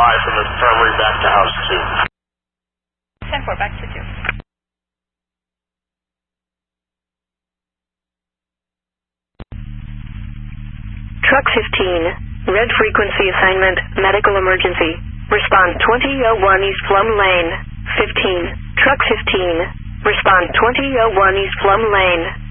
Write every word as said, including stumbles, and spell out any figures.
five from the infirmary back to house two. ten four, back to two. Truck fifteen, red frequency assignment, medical emergency. Respond twenty oh one East Plum Lane. fifteen, Truck fifteen, respond twenty oh one East Plum Lane.